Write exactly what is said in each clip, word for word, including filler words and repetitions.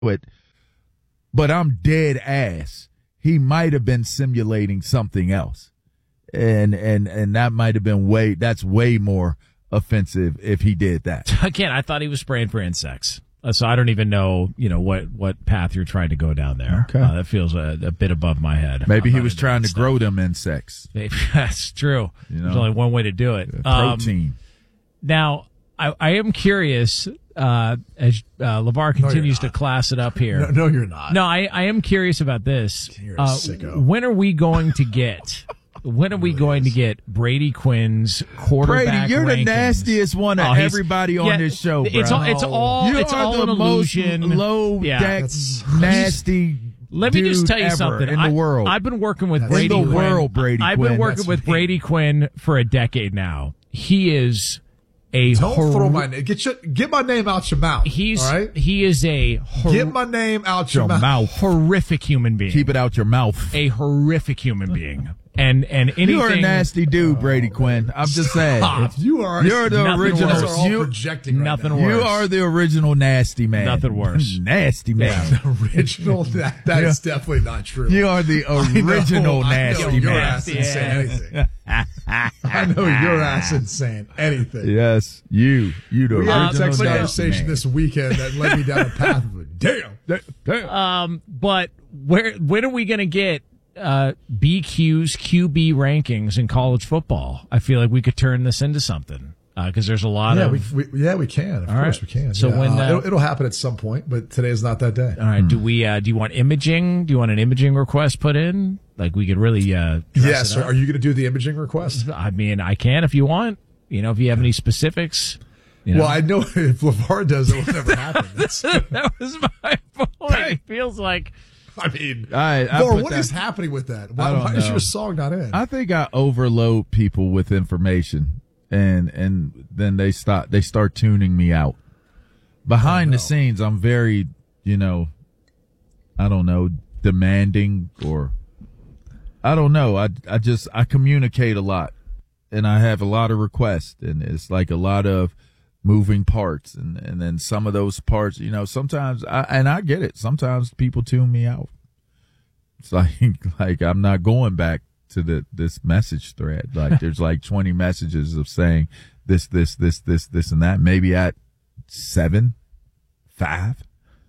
But, but I'm dead ass. He might have been simulating something else. And, and, and that might have been way, that's way more offensive if he did that. Again, I thought he was spraying for insects. Uh, so I don't even know, you know, what, what path you're trying to go down there. Okay. Uh, that feels a, a bit above my head. Maybe I'm he not was into trying that to stuff. grow them insects. Maybe that's true. You know? There's only one way to do it. Protein. Um, now, I, I am curious, uh, as uh, LeVar continues to class it up here. No, no, you're not. No, I, I am curious about this. You're a Uh, sicko. when are we going to get... When are we going to get Brady Quinn's quarterback Brady, you're rankings? the nastiest one of Oh, he's- everybody on yeah, this show, bro. It's all, it's all, you it's are all the an illusion. most low Yeah. deck, That's- nasty. Let me just dude tell you ever something. in I, the world. I've been working with That's- Brady in the Quinn. world, Brady I've Quinn. been working That's with me. Brady Quinn for a decade now. He is a Don't hor- throw my name. Get your, get my name out your mouth. He's all right. he is a hor- Get my name out your, Your mouth. horrific human being. Keep it out your mouth. A horrific human being. And and anything. You're a nasty dude, Brady Quinn. I'm just saying. If you are, You're the Nothing original. You guys worse. are all You, projecting right Nothing now. worse. you are the original nasty man. Nothing worse. Nasty man. Original. That, that is definitely not true. You are the original I know, nasty I know your man. ass ain't saying Yeah. anything. I know your ass ain't saying anything. Yes, you. You the We had a original text nasty conversation man. this weekend that led me down a path of a damn. Damn. Um, but where when are we going to get uh, B Q's Q B rankings in college football? I feel like we could turn this into something because uh, there's a lot Yeah, of. we, we, yeah, we can. Of All course right. we can. So Yeah. when, uh, it'll, it'll happen at some point, but today is not that day. All right, do we? Uh, do you want imaging? Do you want an imaging request put in? Like we could really. Uh, dress Yes. it up? Are you going to do the imaging request? I mean, I can if you want. You know, if you have any specifics. You know? Well, I know if LeVar does, it will never happen. That's, that was my point. It feels like. I mean, All right, I Laura, put what that- is happening with that? Why, I don't why is know. your song not in? I think I overload people with information, and and then they stop. They start tuning me out. Behind the scenes, I'm very, you know, I don't know, demanding, or I don't know. I I just I communicate a lot, and I have a lot of requests, and it's like a lot of moving parts, and and then some of those parts, you know, sometimes I and I get it. Sometimes people tune me out. It's like like I'm not going back to the this message thread. Like there's like twenty messages of saying this, this, this, this, this, and that. Maybe at seven, five,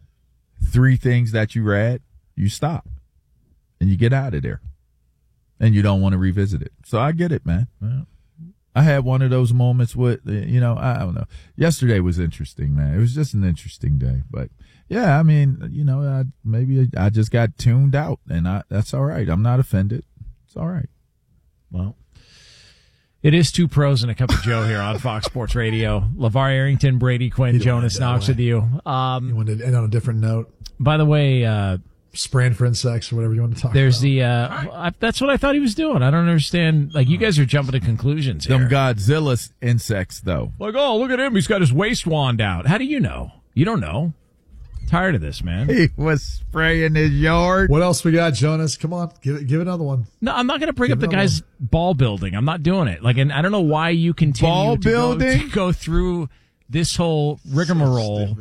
three things that you read, you stop and you get out of there, and you don't want to revisit it. So I get it, man. Well, I had one of those moments with, you know, I don't know. Yesterday was interesting, man. It was just an interesting day. But, yeah, I mean, you know, I, maybe I just got tuned out, and I, that's all right. I'm not offended. It's all right. Well, it is two pros and a cup of Joe here on Fox Sports Radio. LeVar Arrington, Brady Quinn, You don't Jonas want it that Knox way. with you. You Um, want to end on a different note? by the way, uh, Spraying for insects or whatever you want to talk there's about. the, uh, I, that's what I thought he was doing. I don't understand. Like, you guys are jumping to conclusions here. Them Godzilla insects, though. Like, oh, look at him. He's got his waist wand out. How do you know? You don't know. Tired of this, man. He was spraying his yard. What else we got, Jonas? Come on, give it, give it another one. No, I'm not going to bring Give up the it another guy's ball building. I'm not doing it. Like, and I don't know why you continue Ball to, go, building? to go through this whole rigmarole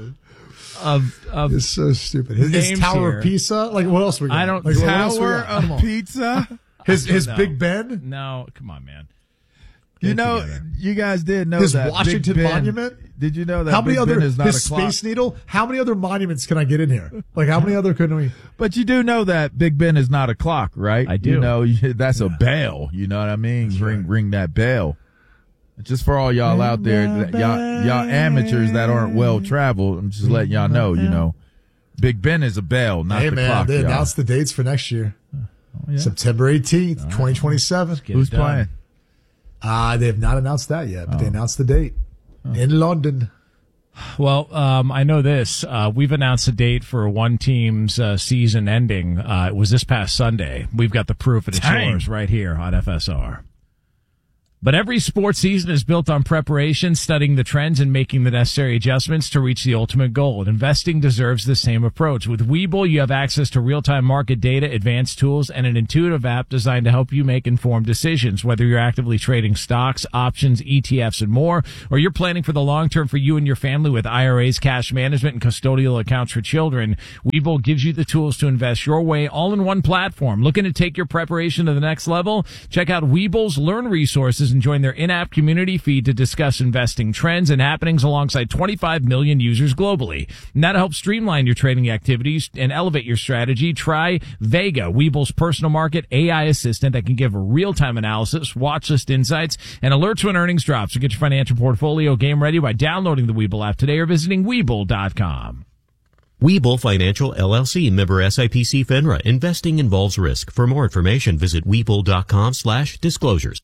of of It's so stupid. His, his names Tower here. of Pisa. Like what else we got? I don't- Like, what else we Tower got? Come of on. Pizza. His his No. Big Ben. No, come on, man. You Get it know, together. you guys did know His that Washington Big Ben, Monument? Did you know that How many Big other Ben is not his a clock? Space Needle? How many other monuments can I get in here? Like how many other couldn't we? But you do know that Big Ben is not a clock, right? I do. You know, you- that's a bell. You know what I mean? Ring, ring that bell. Just for all y'all out there, that y'all, y'all amateurs that aren't well traveled, I'm just letting y'all know. You know, Big Ben is a bell, not Hey the man, clock. they y'all. announced the dates for next year. yeah. September eighteenth, twenty twenty-seven. Get Who's it done. playing? Ah, they have not announced that yet, but they Oh. announced the date in London. Well, um, I know this. Uh, we've announced a date for one team's uh, season ending. Uh, it was this past Sunday. We've got the proof, and it's Dang. yours right here on F S R. But every sports season is built on preparation, studying the trends, and making the necessary adjustments to reach the ultimate goal. And investing deserves the same approach. With Webull, you have access to real-time market data, advanced tools, and an intuitive app designed to help you make informed decisions. Whether you're actively trading stocks, options, E T Fs, and more, or you're planning for the long term for you and your family with I R As, cash management, and custodial accounts for children, Webull gives you the tools to invest your way all in one platform. Looking to take your preparation to the next level? Check out Webull's Learn resources and join their in-app community feed to discuss investing trends and happenings alongside twenty-five million users globally. And that'll help streamline your trading activities and elevate your strategy. Try Vega, Webull's personal market A I assistant that can give real-time analysis, watch list insights, and alerts when earnings drop. So get your financial portfolio game ready by downloading the Webull app today or visiting Webull dot com. Webull Financial, L L C, member S I P C FINRA. Investing involves risk. For more information, visit Webull dot com slash disclosures.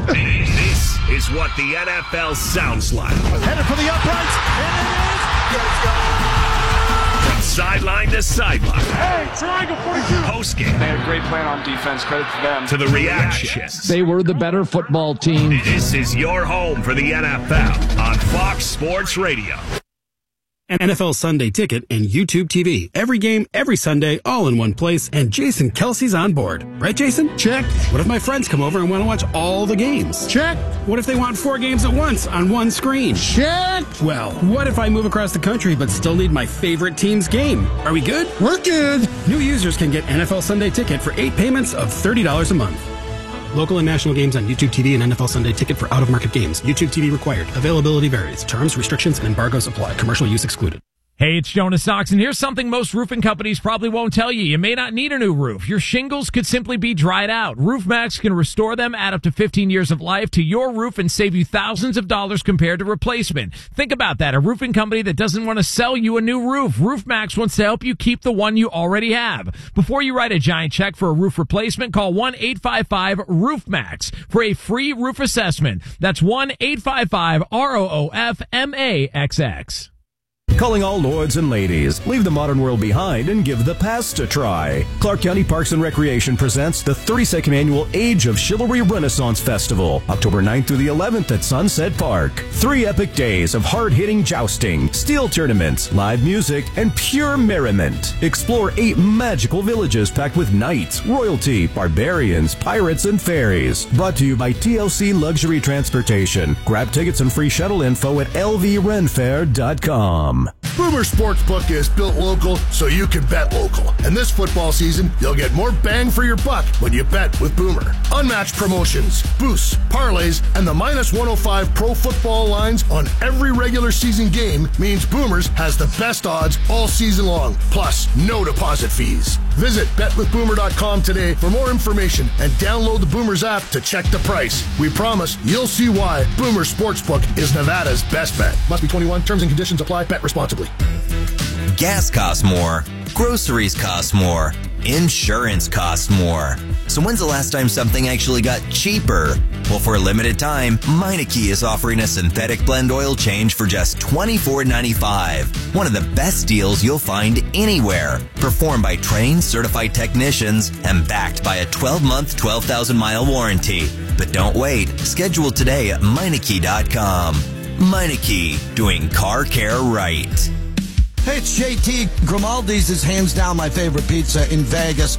This is what the N F L sounds like. Headed for the uprights, and it is. Let's go! From sideline to sideline. Hey, triangle forty-two. Post game. They had a great plan on defense. Credit to them. To the reactions. They were the better football team. This is your home for the N F L on Fox Sports Radio. N F L Sunday Ticket and YouTube T V. Every game, every Sunday, all in one place, and Jason Kelsey's on board. Right, Jason? Check. What if my friends come over and want to watch all the games? Check. What if they want four games at once on one screen? Check. Well, what if I move across the country but still need my favorite team's game? Are we good? We're good. New users can get N F L Sunday Ticket for eight payments of thirty dollars a month. Local and national games on YouTube T V and N F L Sunday Ticket for out-of-market games. YouTube T V required. Availability varies. Terms, restrictions, and embargoes apply. Commercial use excluded. Hey, it's Jonas Knox, and here's something most roofing companies probably won't tell you. You may not need a new roof. Your shingles could simply be dried out. RoofMax can restore them, add up to fifteen years of life to your roof, and save you thousands of dollars compared to replacement. Think about that. A roofing company that doesn't want to sell you a new roof. RoofMax wants to help you keep the one you already have. Before you write a giant check for a roof replacement, call one eight five five RoofMax for a free roof assessment. That's one eight five five R O O F M A X X. Calling all lords and ladies, leave the modern world behind and give the past a try. Clark County Parks and Recreation presents the thirty-second Annual Age of Chivalry Renaissance Festival, October ninth through the eleventh at Sunset Park. Three epic days of hard-hitting jousting, steel tournaments, live music, and pure merriment. Explore eight magical villages packed with knights, royalty, barbarians, pirates, and fairies. Brought to you by T L C Luxury Transportation. Grab tickets and free shuttle info at L V renfair dot com. Boomer Sportsbook is built local so you can bet local. And this football season, you'll get more bang for your buck when you bet with Boomer. Unmatched promotions, boosts, parlays, and the minus one oh five pro football lines on every regular season game means Boomers has the best odds all season long. Plus, no deposit fees. Visit bet with boomer dot com today for more information and download the Boomers app to check the price. We promise you'll see why Boomer Sportsbook is Nevada's best bet. Must be twenty-one. Terms and conditions apply. Bet responsibly. Gas costs more. Groceries cost more. Insurance costs more. So when's the last time something actually got cheaper? Well, for a limited time, Meineke is offering a synthetic blend oil change for just twenty-four ninety-five. One of the best deals you'll find anywhere. Performed by trained, certified technicians and backed by a twelve-month, twelve thousand mile warranty. But don't wait. Schedule today at Meineke dot com. Meineke, doing car care right. Hey, it's J T. Grimaldi's is hands down my favorite pizza in Vegas.